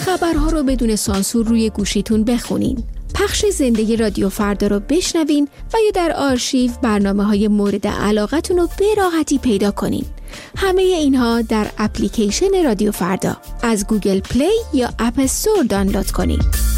خبرها رو بدون سانسور روی گوشیتون بخونین. پخش زنده رادیو فردا رو بشنوین و یا در آرشیو برنامه‌های مورد علاقتون رو به راحتی پیدا کنین. همه اینها در اپلیکیشن رادیو فردا از گوگل پلی یا اپ استور دانلود کنین.